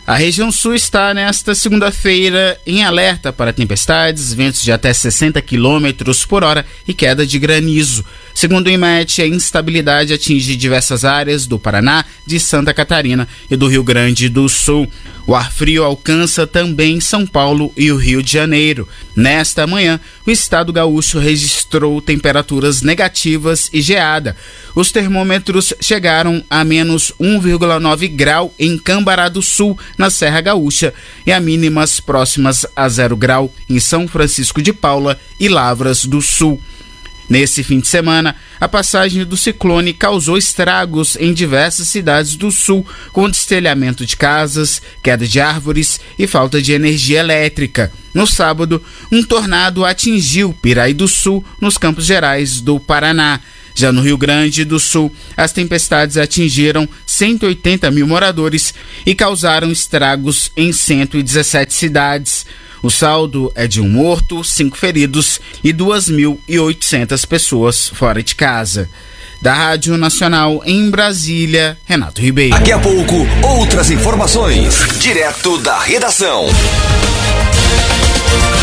A região sul está nesta segunda-feira em alerta para tempestades, ventos de até 60 km por hora e queda de granizo. Segundo o IMET, a instabilidade atinge diversas áreas do Paraná, de Santa Catarina e do Rio Grande do Sul. O ar frio alcança também São Paulo e o Rio de Janeiro. Nesta manhã, o estado gaúcho registrou temperaturas negativas e geada. Os termômetros chegaram a menos 1,9 grau em Cambará do Sul, na Serra Gaúcha, e a mínimas próximas a 0 grau em São Francisco de Paula e Lavras do Sul. Nesse fim de semana, a passagem do ciclone causou estragos em diversas cidades do sul, com destelhamento de casas, queda de árvores e falta de energia elétrica. No sábado, um tornado atingiu Piraí do Sul, nos Campos Gerais do Paraná. Já no Rio Grande do Sul, as tempestades atingiram 180 mil moradores e causaram estragos em 117 cidades. O saldo é de 1 morto, 5 feridos e 2.800 pessoas fora de casa. Da Rádio Nacional em Brasília, Renato Ribeiro. Daqui a pouco, outras informações, direto da redação.